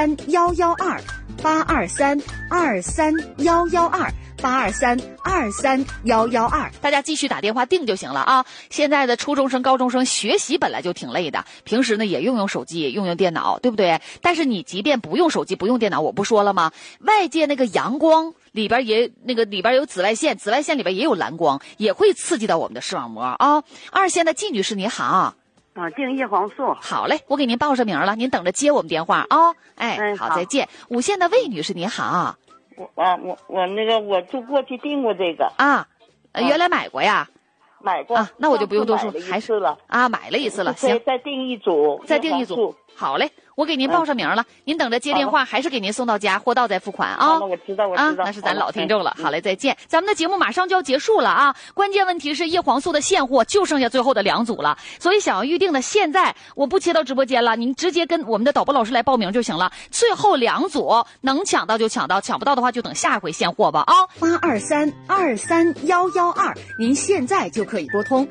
，8232311282323112823231122，大家继续打电话定就行了啊。现在的初中生、高中生学习本来就挺累的，平时呢也用手机、用电脑，对不对？但是你即便不用手机、不用电脑，我不说了吗？外界那个阳光里边有紫外线，紫外线里边也有蓝光，也会刺激到我们的视网膜啊。二线的季女士你好。 订叶黄素。 好嘞，我给您报上名了，您等着接我们电话啊。好，再见。5线的魏女士你好。 我就过去订过这个啊，原来买过呀？ 买过啊，那我就不用多说，还是了啊，买了一次了。行， 再订一组， 好嘞，我给您报上名了，您等着接电话，还是给您送到家，货到再付款啊。 我知道那是咱老听众了。好嘞，再见。咱们的节目马上就要结束了啊，关键问题是叶黄素的现货就剩下最后的2组了，所以想要预定的现在我不切到直播间了，您直接跟我们的导播老师来报名就行了。最后2组能抢到就抢到，抢不到的话就等下回现货吧啊。823231122，您现在就可以拨通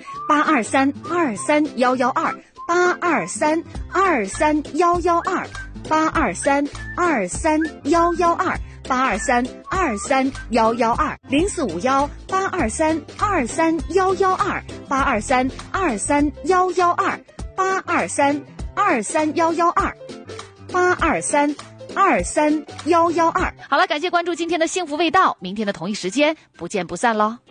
823231122，823231122，823231122，823231122，823231122。好了，感谢关注今天的幸福味道，明天的同一时间不见不散喽。